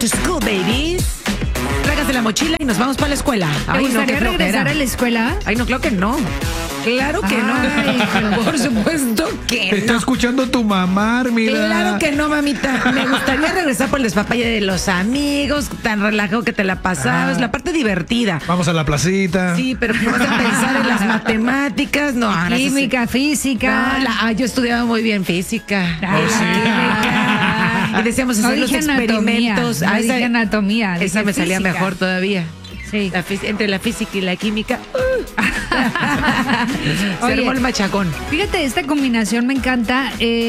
to school, babies. Tráigase la mochila y nos vamos para la escuela. ¿Te gustaría regresar a la escuela? Ay, no, claro que no. Claro que no. Por supuesto que Te está escuchando tu mamá, mira. Claro que no, mamita. Me gustaría regresar por el despapalle de los amigos, tan relajado que te la pasabas, la parte divertida. Vamos a la placita. Sí, pero ¿qué vas a pensar en las matemáticas? No, ahora sí. Química, física. Yo estudiaba muy bien física. Y decíamos hacer los experimentos. No dije anatomía. Esa me salía física. mejor todavía. Sí. Entre la física y la química. Se Oye, armó el machacón. Fíjate, esta combinación me encanta.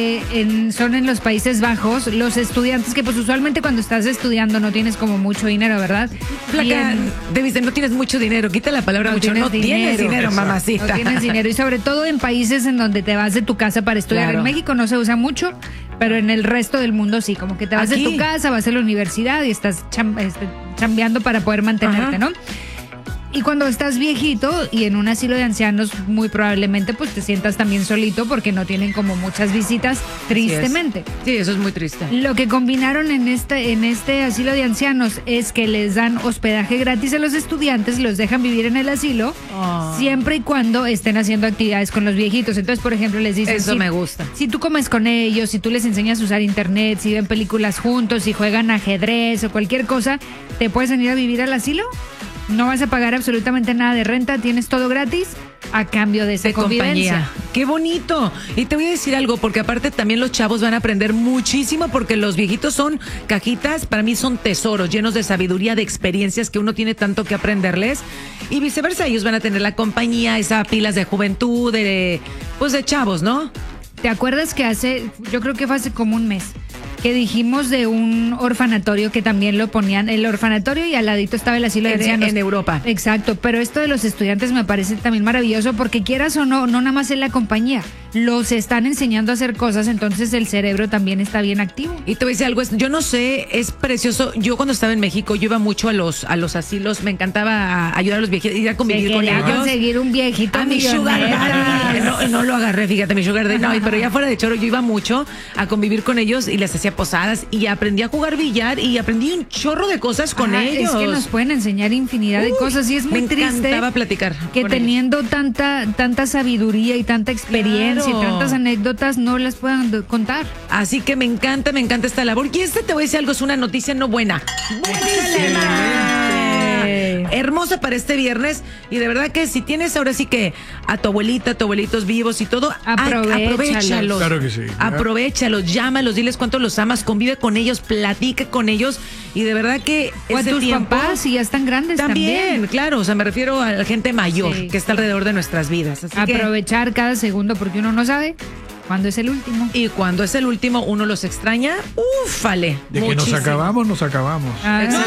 Son en los Países Bajos los estudiantes que pues usualmente cuando estás estudiando no tienes como mucho dinero, ¿verdad? Flaca, Davis, no tienes mucho dinero. Quita la palabra No mucho. tienes No tienes dinero, Exacto. mamacita. No tienes dinero. Y sobre todo en países en donde te vas de tu casa para estudiar. Claro. En México no se usa mucho, pero en el resto del mundo sí. Como que te vas de Aquí. tu casa, vas a la universidad y estás chambeando para poder mantenerte, Ajá. ¿no? Y cuando estás viejito y en un asilo de ancianos, muy probablemente pues te sientas también solito porque no tienen como muchas visitas, tristemente. Sí, eso es muy triste. Lo que combinaron en este asilo de ancianos es que les dan hospedaje gratis a los estudiantes, los dejan vivir en el asilo, siempre y cuando estén haciendo actividades con los viejitos. Entonces, por ejemplo, les dicen... Eso me gusta. Si tú comes con ellos, si tú les enseñas a usar internet, si ven películas juntos, si juegan ajedrez o cualquier cosa, te puedes venir a vivir al asilo. No vas a pagar absolutamente nada de renta, tienes todo gratis a cambio de esa convivencia. Qué bonito. Y te voy a decir algo, porque aparte también los chavos van a aprender muchísimo, porque los viejitos son cajitas, para mí son tesoros llenos de sabiduría, de experiencias que uno tiene tanto que aprenderles. Y viceversa, ellos van a tener la compañía, esa pilas de juventud, de chavos, ¿no? ¿Te acuerdas que yo creo que fue hace como un mes, que dijimos de un orfanatorio que también lo ponían, el orfanatorio y al ladito estaba el asilo de ancianos? En Europa. Exacto, pero esto de los estudiantes me parece también maravilloso porque quieras o no, no nada más en la compañía, los están enseñando a hacer cosas, entonces el cerebro también está bien activo. Y te voy a decir algo, yo no sé, es precioso. Yo cuando estaba en México, yo iba mucho a los asilos, me encantaba ayudar a los viejitos, ir a convivir con ellos. Conseguir un viejito A mi sugar daddy. No lo agarré, fíjate, mi sugar daddy. No, pero ya fuera de choro, yo iba mucho a convivir con ellos y les hacía posadas y aprendí a jugar billar y aprendí un chorro de cosas con ellos. Es que nos pueden enseñar infinidad de cosas y es muy triste. Me encantaba platicar que con teniendo tanta sabiduría y tanta experiencia y tantas anécdotas no las puedan contar. Así que me encanta esta labor. Y te voy a decir algo, es una noticia no buena. Hermosa para este viernes. Y de verdad que si tienes ahora sí que a tu abuelita, a tu abuelitos vivos y todo, aprovéchalos. Claro que sí. Aprovéchalos, llámalos, diles cuánto los amas, convive con ellos, platica con ellos. Y de verdad que O a ese tus tiempo, papás, si ya están grandes también. claro, o sea, me refiero a la gente mayor Sí. que está alrededor de nuestras vidas. Así que, Aprovechar cada segundo porque uno no sabe cuándo es el último. y cuando es el último, uno los extraña, úfale. De que nos muchísimo. acabamos, nos acabamos. Ah,